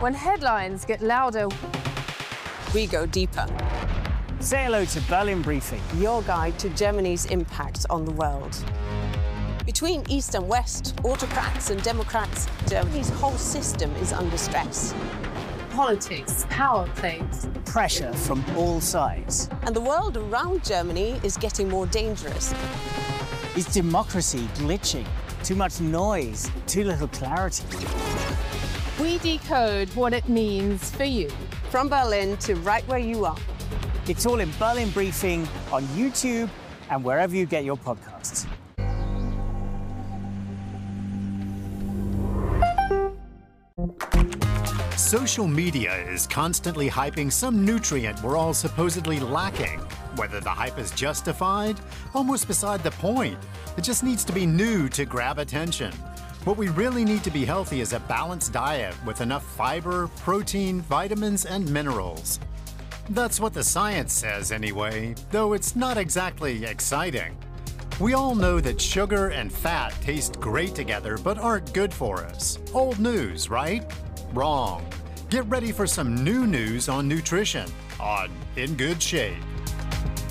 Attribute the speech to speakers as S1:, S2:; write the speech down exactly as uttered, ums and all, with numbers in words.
S1: When headlines get louder,
S2: we go deeper.
S3: Say hello to Berlin Briefing,
S2: your guide to Germany's impact on the world. Between East and West, autocrats and democrats, Germany's whole system is under stress.
S1: Politics, power plays,
S3: pressure from all sides.
S2: And the world around Germany is getting more dangerous.
S3: Is democracy glitching? Too much noise, too little clarity.
S1: We decode what it means for you.
S2: From Berlin to right where you are.
S3: It's all in Berlin Briefing on YouTube and wherever you get your podcasts.
S4: Social media is constantly hyping some nutrient we're all supposedly lacking. Whether the hype is justified, almost beside the point. It just needs to be new to grab attention. What we really need to be healthy is a balanced diet with enough fiber, protein, vitamins, and minerals. That's what the science says anyway, though it's not exactly exciting. We all know that sugar and fat taste great together but aren't good for us. Old news, right? Wrong. Get ready for some new news on nutrition on In Good Shape.